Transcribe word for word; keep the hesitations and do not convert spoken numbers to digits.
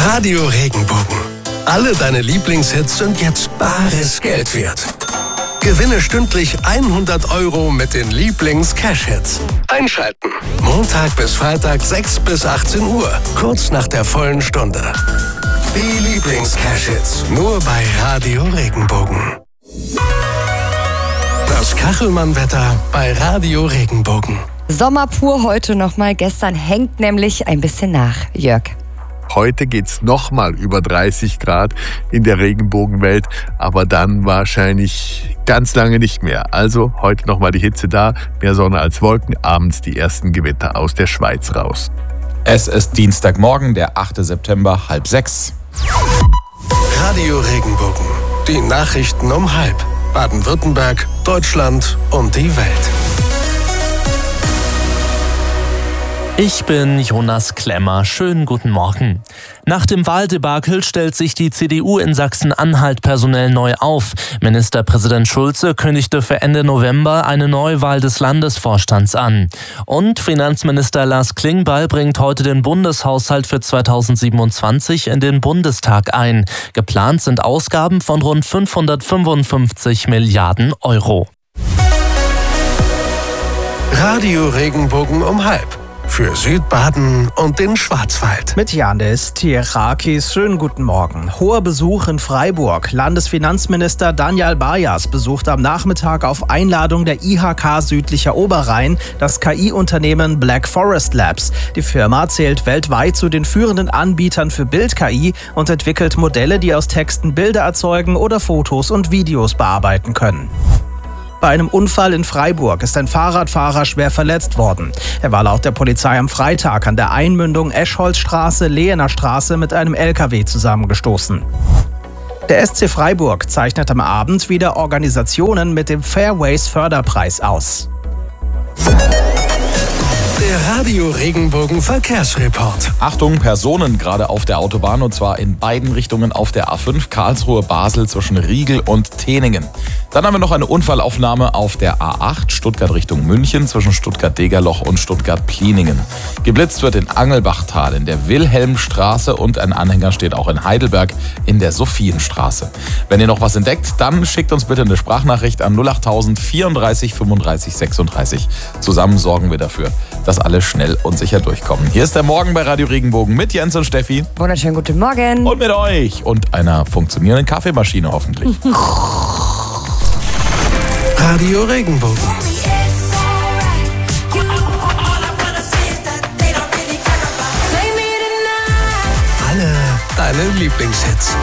Radio Regenbogen. Alle deine Lieblingshits sind jetzt bares Geld wert. Gewinne stündlich hundert Euro mit den Lieblings-Cash-Hits. Einschalten. Montag bis Freitag sechs bis achtzehn Uhr. Kurz nach der vollen Stunde. Die Lieblings-Cash-Hits. Nur bei Radio Regenbogen. Das Kachelmann-Wetter bei Radio Regenbogen. Sommer pur heute nochmal. Gestern hängt nämlich ein bisschen nach. Jörg. Heute geht's nochmal über dreißig Grad in der Regenbogenwelt, aber dann wahrscheinlich ganz lange nicht mehr. Also heute nochmal die Hitze da, mehr Sonne als Wolken, abends die ersten Gewitter aus der Schweiz raus. Es ist Dienstagmorgen, der achte September, halb sechs. Radio Regenbogen. Die Nachrichten um halb. Baden-Württemberg, Deutschland und die Welt. Ich bin Jonas Klemmer. Schönen guten Morgen. Nach dem Wahldebakel stellt sich die C D U in Sachsen-Anhalt personell neu auf. Ministerpräsident Schulze kündigte für Ende November eine Neuwahl des Landesvorstands an. Und Finanzminister Lars Klingbeil bringt heute den Bundeshaushalt für zweitausendsiebenundzwanzig in den Bundestag ein. Geplant sind Ausgaben von rund fünfhundertfünfundfünfzig Milliarden Euro. Radio Regenbogen um halb. Für Südbaden und den Schwarzwald. Mit Janis Tierakis, schönen guten Morgen. Hoher Besuch in Freiburg. Landesfinanzminister Daniel Bayas besucht am Nachmittag auf Einladung der I H K Südlicher Oberrhein das K I-Unternehmen Black Forest Labs. Die Firma zählt weltweit zu den führenden Anbietern für Bild-K I und entwickelt Modelle, die aus Texten Bilder erzeugen oder Fotos und Videos bearbeiten können. Bei einem Unfall in Freiburg ist ein Fahrradfahrer schwer verletzt worden. Er war laut der Polizei am Freitag an der Einmündung Eschholzstraße-Lehener Straße mit einem L K W zusammengestoßen. Der S C Freiburg zeichnet am Abend wieder Organisationen mit dem Fairways Förderpreis aus. Der Radio Regenbogen Verkehrsreport. Achtung, Personen gerade auf der Autobahn und zwar in beiden Richtungen auf der A fünf Karlsruhe-Basel zwischen Riegel und Teningen. Dann haben wir noch eine Unfallaufnahme auf der A acht Stuttgart Richtung München zwischen Stuttgart-Degerloch und Stuttgart-Pliningen. Geblitzt wird in Angelbachtal in der Wilhelmstraße und ein Anhänger steht auch in Heidelberg in der Sophienstraße. Wenn ihr noch was entdeckt, dann schickt uns bitte eine Sprachnachricht an null achttausend vierunddreißig fünfunddreißig sechsunddreißig. Zusammen sorgen wir dafür, dass alle schnell und sicher durchkommen. Hier ist der Morgen bei Radio Regenbogen mit Jens und Steffi. Wunderschönen guten Morgen. Und mit euch und einer funktionierenden Kaffeemaschine hoffentlich. Radio Regenbogen. Alle deine Lieblingshits.